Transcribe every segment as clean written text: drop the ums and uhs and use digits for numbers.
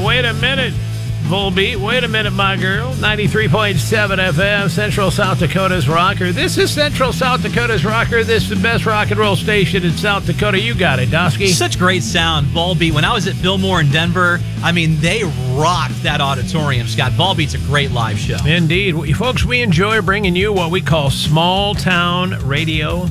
Wait a minute, Volbeat. Wait a minute, my girl. 93.7 FM, Central South Dakota's rocker. This is Central South Dakota's rocker. This is the best rock and roll station in South Dakota. You got it, Dosky. Such great sound, Volbeat. When I was at Fillmore in Denver, they rocked that auditorium, Scott. Volbeat's a great live show. Indeed. Folks, we enjoy bringing you what we call small town radio.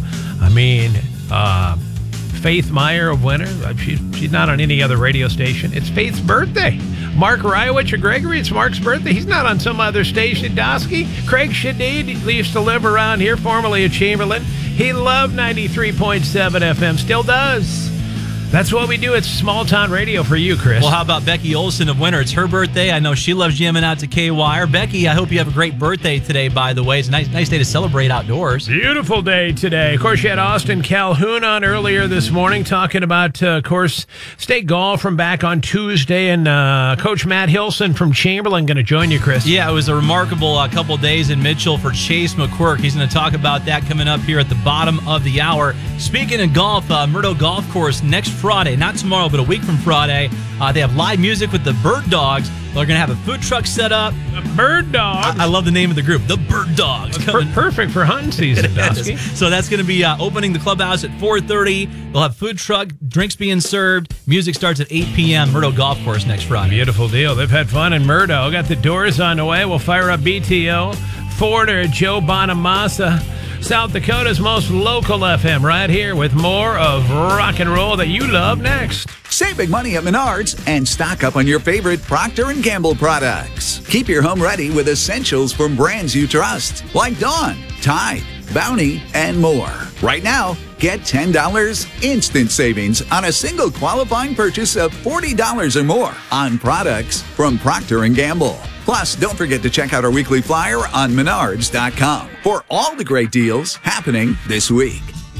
Faith Meyer of Winter. She's not on any other radio station. It's Faith's birthday. Mark Rywich or Gregory, it's Mark's birthday. He's not on some other station. Dosky. Craig Shadid used to live around here, formerly of Chamberlain. He loved 93.7 FM. Still does. That's what we do. It's small town radio for you, Chris. Well, how about Becky Olson of Winter? It's her birthday. I know she loves jamming out to K-Wire. Becky, I hope you have a great birthday today, by the way. It's a nice day to celebrate outdoors. Beautiful day today. Of course, you had Austin Calhoun on earlier this morning talking about, of course, state golf from back on Tuesday. And Coach Matt Hilson from Chamberlain going to join you, Chris. Yeah, it was a remarkable couple days in Mitchell for Chase McQuirk. He's going to talk about that coming up here at the bottom of the hour. Speaking of golf, Murdo Golf Course next Friday, not tomorrow, but a week from Friday. They have live music with the Bird Dogs. They're going to have a food truck set up. The Bird Dogs? I love the name of the group, the Bird Dogs. Perfect for hunting season, Dusky. So that's going to be opening the clubhouse at 4:30. They'll have food truck, drinks being served. Music starts at 8 p.m. Murdo Golf Course next Friday. Beautiful deal. They've had fun in Murdo. Got the doors on the way. We'll fire up BTO. Forder, Joe Bonamassa. South Dakota's most local FM right here with more of rock and roll that you love next. Save big money at Menards and stock up on your favorite Procter & Gamble products. Keep your home ready with essentials from brands you trust, like Dawn, Tide, Bounty, and more. Right now, get $10 instant savings on a single qualifying purchase of $40 or more on products from Procter & Gamble. Plus, don't forget to check out our weekly flyer on Menards.com for all the great deals happening this week.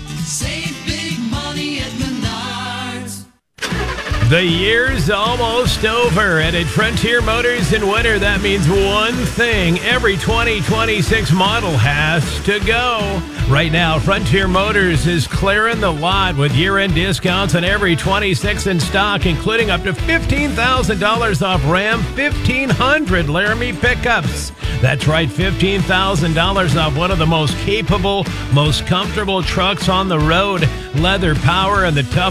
Save big money at Menards. The year's almost over, and at Frontier Motors in Winter, that means one thing. Every 2026 model has to go. Right now, Frontier Motors is clearing the lot with year-end discounts on every 26 in stock, including up to $15,000 off Ram 1500 Laramie pickups. That's right, $15,000 off one of the most capable, most comfortable trucks on the road. Leather power and the tough